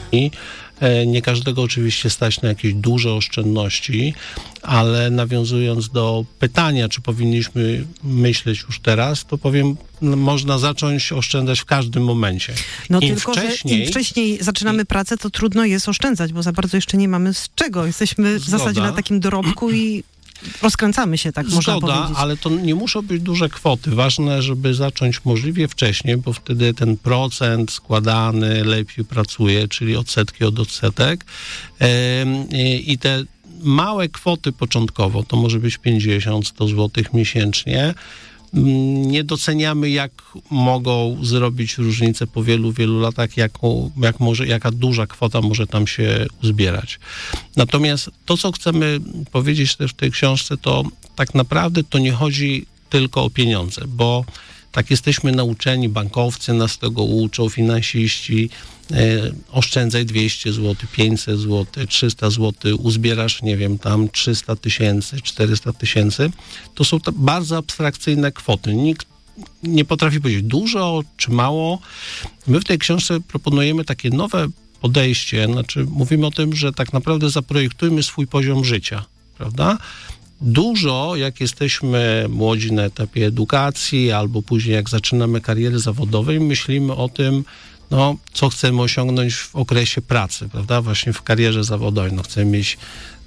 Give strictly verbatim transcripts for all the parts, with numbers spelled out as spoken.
I nie każdego oczywiście stać na jakieś duże oszczędności, ale nawiązując do pytania, czy powinniśmy myśleć już teraz, to powiem, no, można zacząć oszczędzać w każdym momencie. No Im tylko, wcześniej, że im wcześniej zaczynamy pracę, to trudno jest oszczędzać, bo za bardzo jeszcze nie mamy z czego. Jesteśmy w Zgoda. zasadzie na takim dorobku i rozkręcamy się, tak można Zgoda, powiedzieć. ale to nie muszą być duże kwoty. Ważne, żeby zacząć możliwie wcześniej, bo wtedy ten procent składany lepiej pracuje, czyli odsetki od odsetek. I te małe kwoty początkowo, to może być pięćdziesiąt sto złotych miesięcznie, nie doceniamy, jak mogą zrobić różnicę po wielu, wielu latach, jaką, jak może, jaka duża kwota może tam się uzbierać. Natomiast to, co chcemy powiedzieć też w tej książce, to tak naprawdę to nie chodzi tylko o pieniądze, bo tak jesteśmy nauczeni, bankowcy nas tego uczą, finansiści, e, oszczędzaj dwieście złotych, pięćset złotych, trzysta złotych, uzbierasz, nie wiem, tam trzysta tysięcy, czterysta tysięcy. To są to bardzo abstrakcyjne kwoty. Nikt nie potrafi powiedzieć dużo czy mało. My w tej książce proponujemy takie nowe podejście, znaczy mówimy o tym, że tak naprawdę zaprojektujmy swój poziom życia, prawda? Dużo, jak jesteśmy młodzi na etapie edukacji, albo później jak zaczynamy karierę zawodową, myślimy o tym, no, co chcemy osiągnąć w okresie pracy, prawda, właśnie w karierze zawodowej. No, chcemy mieć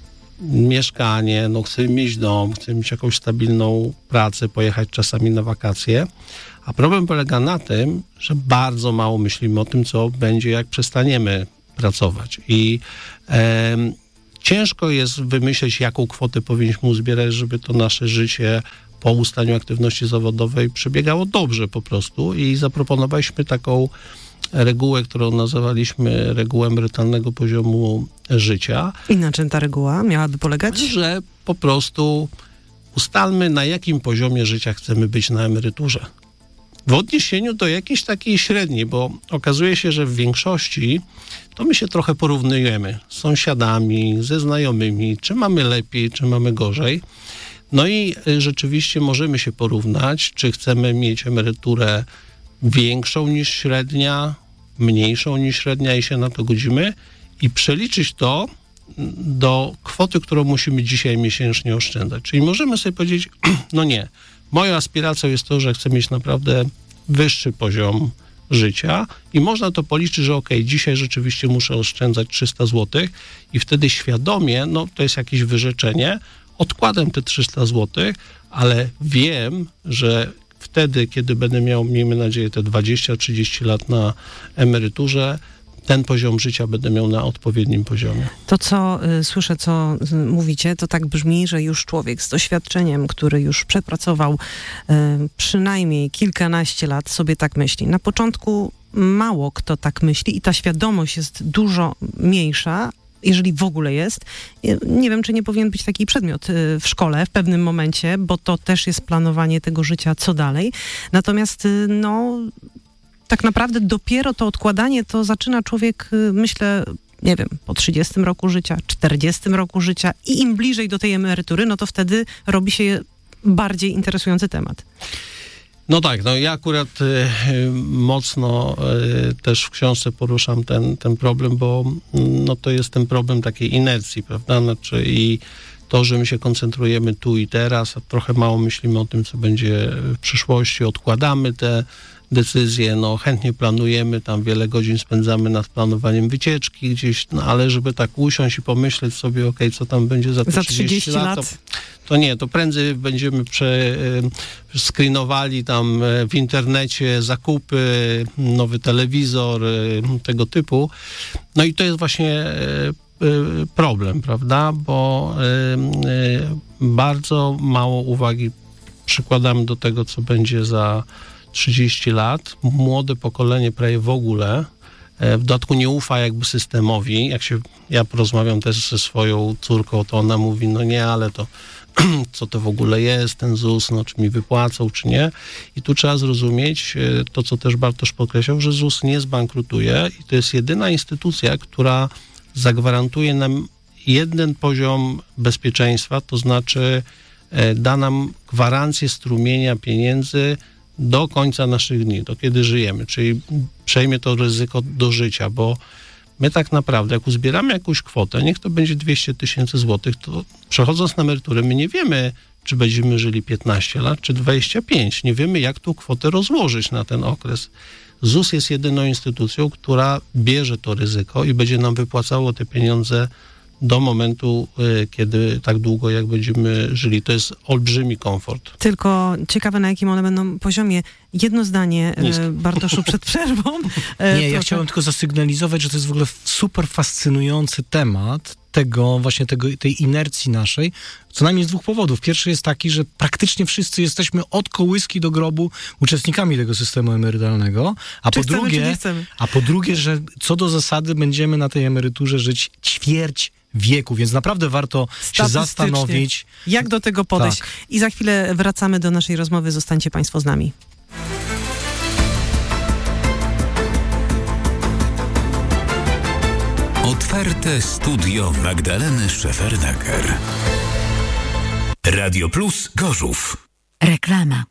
mieszkanie, no, chcemy mieć dom, chcemy mieć jakąś stabilną pracę, pojechać czasami na wakacje, a problem polega na tym, że bardzo mało myślimy o tym, co będzie, jak przestaniemy pracować. I em, ciężko jest wymyśleć, jaką kwotę powinniśmy uzbierać, żeby to nasze życie po ustaniu aktywności zawodowej przebiegało dobrze po prostu i zaproponowaliśmy taką regułę, którą nazwaliśmy regułą emerytalnego poziomu życia. I na czym ta reguła miałaby polegać? Że po prostu ustalmy, na jakim poziomie życia chcemy być na emeryturze. W odniesieniu do jakiejś takiej średniej, bo okazuje się, że w większości to my się trochę porównujemy z sąsiadami, ze znajomymi, czy mamy lepiej, czy mamy gorzej. No i rzeczywiście możemy się porównać, czy chcemy mieć emeryturę większą niż średnia, mniejszą niż średnia i się na to godzimy i przeliczyć to do kwoty, którą musimy dzisiaj miesięcznie oszczędzać. Czyli możemy sobie powiedzieć, no nie, moją aspiracją jest to, że chcę mieć naprawdę wyższy poziom życia i można to policzyć, że okej, okay, dzisiaj rzeczywiście muszę oszczędzać trzysta złotych i wtedy świadomie, no to jest jakieś wyrzeczenie, odkładam te trzysta złotych, ale wiem, że wtedy, kiedy będę miał, miejmy nadzieję, te dwadzieścia trzydzieści lat na emeryturze, ten poziom życia będę miał na odpowiednim poziomie. To, co y, słyszę, co y, mówicie, to tak brzmi, że już człowiek z doświadczeniem, który już przepracował y, przynajmniej kilkanaście lat, sobie tak myśli. Na początku mało kto tak myśli i ta świadomość jest dużo mniejsza, jeżeli w ogóle jest. Nie wiem, czy nie powinien być taki przedmiot y, w szkole w pewnym momencie, bo to też jest planowanie tego życia, co dalej. Natomiast, y, no... tak naprawdę dopiero to odkładanie to zaczyna człowiek, myślę, nie wiem, po trzydziestym roku życia, czterdziestym roku życia i im bliżej do tej emerytury, no to wtedy robi się bardziej interesujący temat. No tak, no ja akurat y, mocno y, też w książce poruszam ten, ten problem, bo no to jest ten problem takiej inercji, prawda, znaczy i to, że my się koncentrujemy tu i teraz, a trochę mało myślimy o tym, co będzie w przyszłości, odkładamy te decyzje, no chętnie planujemy, tam wiele godzin spędzamy nad planowaniem wycieczki gdzieś, no ale żeby tak usiąść i pomyśleć sobie, okej, okay, co tam będzie za te za trzydzieści, trzydzieści lat, lat to, to nie, to prędzej będziemy prze, screenowali tam w internecie zakupy, nowy telewizor, tego typu. No i to jest właśnie problem, prawda, bo bardzo mało uwagi przykładamy do tego, co będzie za trzydzieści lat. Młode pokolenie prawie w ogóle w dodatku nie ufa jakby systemowi. Jak się, ja porozmawiam też ze swoją córką, to ona mówi, no nie, ale to co to w ogóle jest, ten Z U S, no czy mi wypłacą, czy nie. I tu trzeba zrozumieć to, co też Bartosz podkreślał, że Z U S nie zbankrutuje i to jest jedyna instytucja, która zagwarantuje nam jeden poziom bezpieczeństwa, to znaczy da nam gwarancję strumienia pieniędzy do końca naszych dni, do kiedy żyjemy, czyli przejmie to ryzyko do życia, bo My tak naprawdę, jak uzbieramy jakąś kwotę, niech to będzie dwieście tysięcy złotych, to przechodząc na emeryturę, my nie wiemy, czy będziemy żyli piętnaście lat, czy dwadzieścia pięć. Nie wiemy, jak tą kwotę rozłożyć na ten okres. ZUS jest jedyną instytucją, która bierze to ryzyko i będzie nam wypłacało te pieniądze do momentu, kiedy tak długo, jak będziemy żyli. To jest olbrzymi komfort. Tylko ciekawe, na jakim one będą poziomie. Jedno zdanie, Nisko. Bartoszu, przed przerwą. Nie, ja chciałem tylko zasygnalizować, że to jest w ogóle super fascynujący temat tego, właśnie tego, tej inercji naszej, co najmniej z dwóch powodów. Pierwszy jest taki, że praktycznie wszyscy jesteśmy od kołyski do grobu uczestnikami tego systemu emerytalnego, a czy po chcemy, drugie, czy nie chcemy? a po drugie, że co do zasady będziemy na tej emeryturze żyć ćwierć wieku, więc naprawdę warto się zastanowić. Jak do tego podejść. Tak. I za chwilę wracamy do naszej rozmowy. Zostańcie Państwo z nami. Otwarte studio Magdaleny Szefernaker. Radio Plus Gorzów. Reklama.